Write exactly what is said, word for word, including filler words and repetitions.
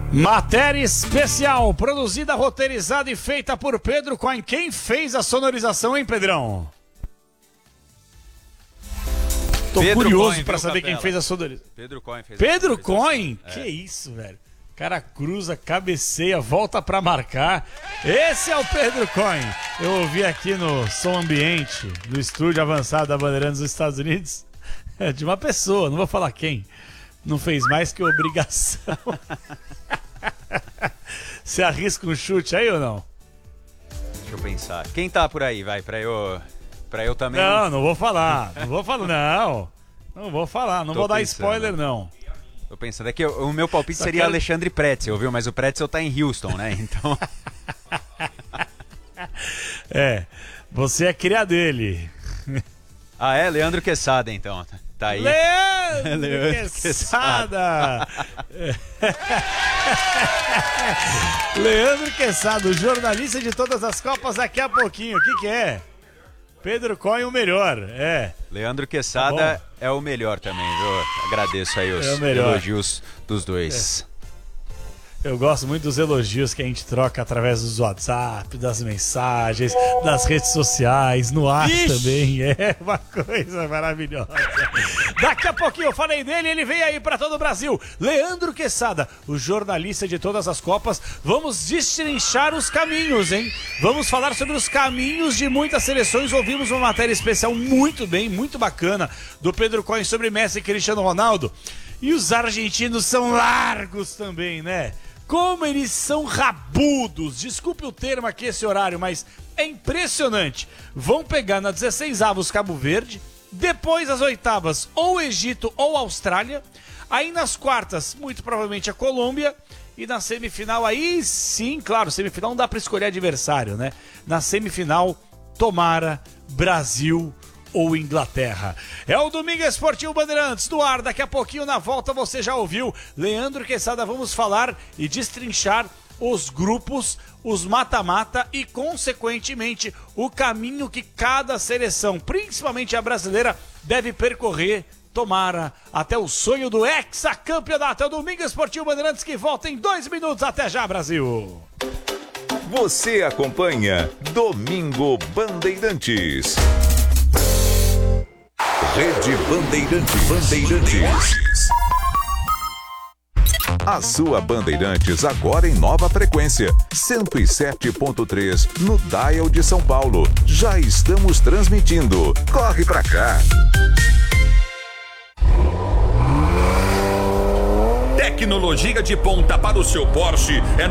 Matéria especial, produzida, roteirizada e feita por Pedro Coin. Quem fez a sonorização, hein, Pedrão? Tô Pedro curioso para saber Capela. Quem fez a sonorização. Pedro Coin fez Pedro a sonorização. Coin? É. Que isso, velho. Cara cruza, cabeceia, volta pra marcar. Esse é o Pedro Coin. Eu ouvi aqui no som ambiente, no estúdio avançado da Bandeirantes dos Estados Unidos, é de uma pessoa, não vou falar quem. Não fez mais que obrigação. Você arrisca um chute aí ou não? Deixa eu pensar. Quem tá por aí, vai, pra eu, pra eu também... Não, não vou falar. Não vou falar, não. Não vou falar, não Tô vou dar pensando. spoiler, não. Tô pensando, é que o meu palpite Só seria quero... Alexandre Pretzel, viu? Mas o Pretzel tá em Houston, né? Então... É, você é cria dele. Ah, é? Leandro Quesada, então. Tá aí. Leandro, Leandro Quesada. Leandro Quesada, o jornalista de todas as Copas, daqui a pouquinho. O que que é? Pedro Coin, o melhor, é. Leandro Quesada tá é o melhor também, viu? Agradeço aí os é elogios dos dois. É. Eu gosto muito dos elogios que a gente troca através dos WhatsApp, das mensagens, das redes sociais, no ar Ixi. Também. É uma coisa maravilhosa. Daqui a pouquinho eu falei dele, ele vem aí para todo o Brasil. Leandro Quesada, o jornalista de todas as Copas. Vamos destrinchar os caminhos, hein? Vamos falar sobre os caminhos de muitas seleções. Ouvimos uma matéria especial muito bem, muito bacana, do Pedro Coin sobre Messi e Cristiano Ronaldo. E os argentinos são largos também, né? Como eles são rabudos, desculpe o termo aqui esse horário, mas é impressionante. Vão pegar na dezesseis avos Cabo Verde, depois as oitavas ou Egito ou Austrália, aí nas quartas muito provavelmente a Colômbia e na semifinal aí sim, claro, semifinal não dá para escolher adversário, né? Na semifinal, tomara Brasil ou Inglaterra. É o Domingo Esportivo Bandeirantes no ar. Daqui a pouquinho na volta você já ouviu Leandro Quesada. Vamos falar e destrinchar os grupos, os mata-mata e consequentemente o caminho que cada seleção, principalmente a brasileira, deve percorrer. Tomara até o sonho do hexacampeonato. É o Domingo Esportivo Bandeirantes que volta em dois minutos. Até já, Brasil. Você acompanha Domingo Bandeirantes. Rede Bandeirantes. Bandeirantes. A sua Bandeirantes agora em nova frequência. cento e sete ponto três no Dial de São Paulo. Já estamos transmitindo. Corre pra cá. Tecnologia de ponta para o seu Porsche é